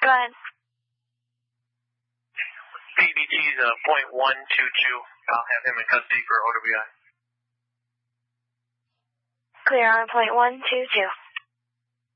Go ahead. PBT's .122. I'll have him in custody for OWI. Clear on .122.